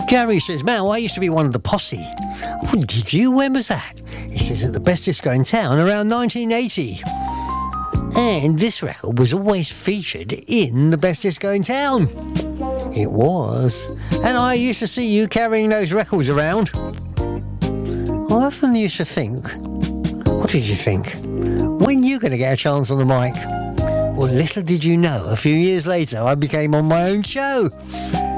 Gary says, Mal, I used to be one of the posse. Oh, did you? When was that? He says, at the best disco in town around 1980. And this record was always featured in the best disco in town. It was. And I used to see you carrying those records around. I often used to think, what did you think? When you going to get a chance on the mic? Well, little did you know, a few years later, I became on my own show.